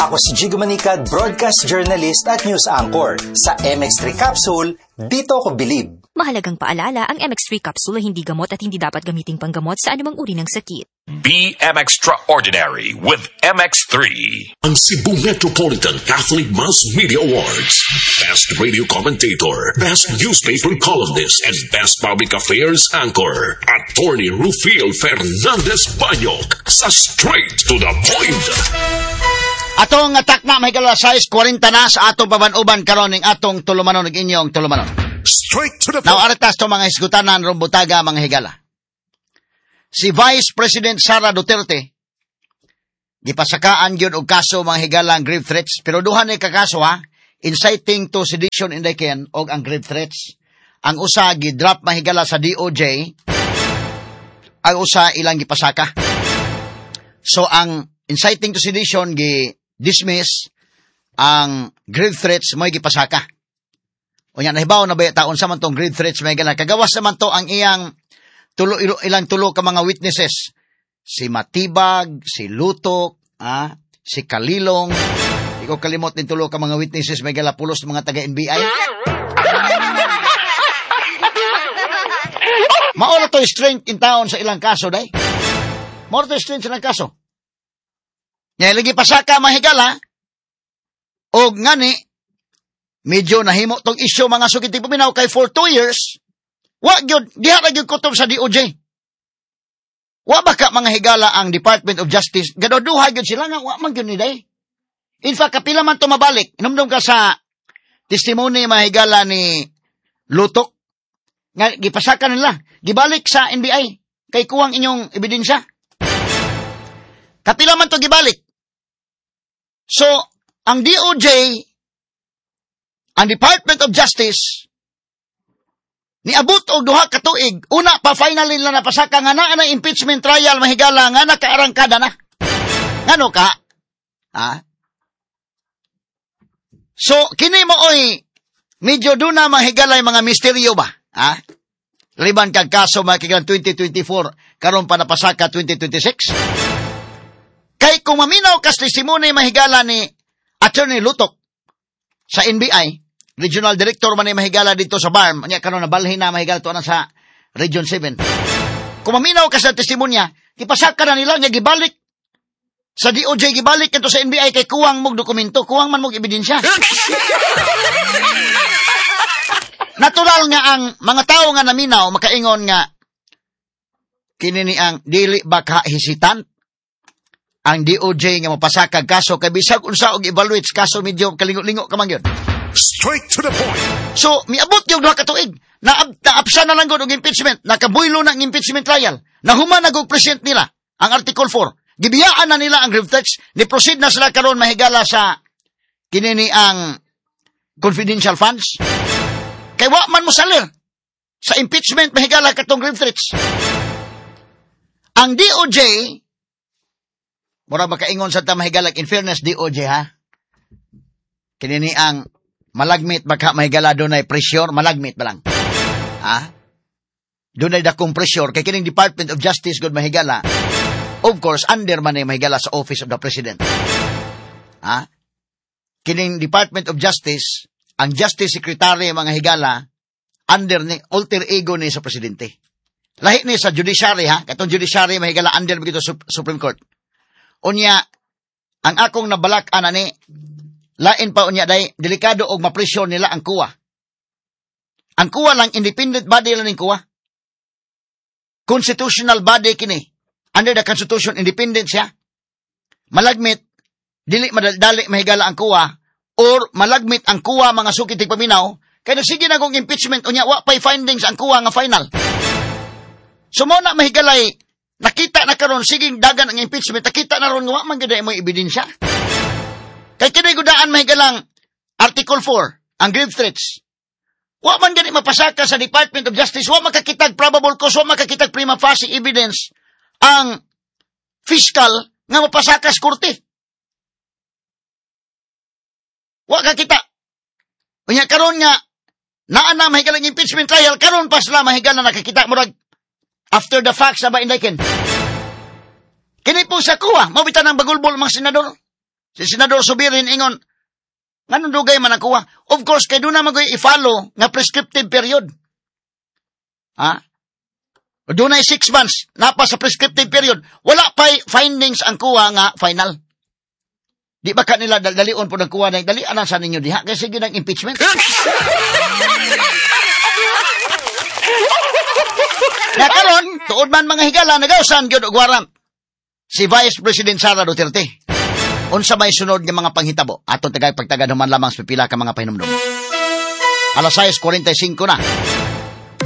Ako si Jigo Manicad, broadcast journalist at news anchor. Sa MX3 Capsule, dito ako bilib. Mahalagang paalala, ang MX3 capsule ay hindi gamot at hindi dapat gamiting panggamot sa anumang uri ng sakit. BM Extraordinary with MX3. Ang Cebu Metropolitan Catholic Mass Media Awards. Best Radio Commentator, Best Newspaper Columnist, and Best Public Affairs Anchor. Attorney Rufil Fernandez Banyok sa Straight to the Point. Atong atak na may kala size 40 na sa atong pabanuban karon ning atong tulumanon ug inyong tulumanon. Straight to the point. Now aretas to mga isgutanan rumbutaga mga higala. Si Vice President Sara Duterte gipasakaan gyud og kaso mga higala ang grave threats, pero duha ni kakaso ha, inciting to sedition indicated og ang grave threats. Ang usa gi-drop mga higala sa DOJ, ang usa ilang gipasaka. So ang inciting to sedition dismiss, ang grave threats mo'y gipasaka. O yan, nahibaw na ba taon sa man tong grave threats may gana. Kagawas naman to ang ilang tulo ka mga witnesses. Si Matibag, si Lutok, si Kalilong. Di ko kalimot din tulo ka mga witnesses may gala pulos mga taga-NBI. Maura to strength in town sa ilang kaso, day. Maura to strength sa ilang kaso. Ngayon, lagi pasaka mahigala, o ngani, medyo nahimo tong isyo mga sugiti puminaw kay for 2 years, wag yun, diha yun kutob sa DOJ. Wa baka mga higala ang Department of Justice, gadoduha yun sila nga, wa man yun ni day. In fact, kapila man to mabalik, inumdum ka sa testimony mga higala ni Lutok, nga gipasaka nila, gibalik sa NBI, kay kuwang inyong ebidensya. Kapila man to gibalik. So, ang DOJ, ang Department of Justice, niabot og duha ka tuig, una pa finally nila napasaka nga na impeachment trial mahigala nga nakaarangkada na. Ngano ka? So, kini mo oy, medyo doon na mahigala yung mga misteryo ba? Liban kag kaso makikilang 2024, karon pa napasaka 2026? Kay kung maminaw kas testimony mahigala ni Attorney Lutok sa NBI, Regional Director man ni mahigala dito sa BARM, anya karon nabalhin na mahigala to na sa Region 7. Kung maminaw kas sa testimonya, gipasaka na nila nya gibalik sa DOJ, gibalik ito sa NBI kay kuwang mog dokumento, kuwang man mog ebidensya. Natural nga ang mga tao nga naminaw makaingon nga kini ni ang dili baka hesitant ang DOJ nga mapasaka kaso kay bisag unsa og evaluate kaso medyo kalingo-lingo ka man gyud. Straight to the point. So miabot yung duha ka tuig. Naapsa na lang gud og impeachment, nakabuylo na ang impeachment trial. Nahuman na og president nila ang Article 4. Gibiyaan na nila ang grave threats, ni proceed na sila karon mahigala sa kinini ang confidential funds. Kay wa man mo salir sa impeachment mahigala katong grave threats. Ang DOJ mura makaingon sa tamahigalak, in fairness, DOJ ha? Kinini ang malagmit, baka mahigala doon ay pressure, malagmit ba lang? Doon ay dakong pressure, kay kining Department of Justice, good mahigala, of course, under man ay mahigala sa Office of the President. Kining Department of Justice, ang Justice Secretary mga higala, under ni, alter ego ni sa Presidente. Lahi ni sa Judiciary ha? Katong Judiciary mahigala under bigito Supreme Court. Unya, ang akong nabalak-an ani, lain pa unya day, delikado og mapresyon nila ang kuwa. Ang kuwa lang, independent body lang ng kuwa. Constitutional body kini. Under the Constitution, independent siya. Malagmit, dili madali mahigala ang kuwa, or malagmit ang kuwa mga sukitig paminaw, kaya sige na kong impeachment, unya, wa pa'y findings ang kuwa nga final. So, mo na mahigalay, nakita na karon siging dagan ang impeachment, nakita na ron nga man gid mo ebidensya. Kay kini gudaan mahigalang Article 4, ang grave threats. Wa man gani mapasaka sa Department of Justice, wa makakitag probable cause, wa makakitag prima facie evidence ang fiscal nga mapasaka sa korte. Wa kakita. Unya karon nga naa na mahigalang impeachment trial, karon pa sila mahigala nakakita murag after the facts ba indayken. Kini po sa kuha, mabitan ng bagulbol mga senador. Si Senador Subirin ingon, nganong dugay man nakuha? Of course, kay doon naman ko i-follow nga prescriptive period. Doon ay 6 months, napa sa prescriptive period. Wala pa findings ang kuha nga final. Di ba kanila dalion po nagkuha na dali anan sa ninyo diha kasi sige ng impeachment. Na karon, tuod man mga higala nagausan gyud og warrant. Si Vice President Sara Duterte. Unsa may sunod nga mga panghitabo? Aton tagay pagtagad human lamang sa pila ka mga pahinumdum. Alas 6:45 na.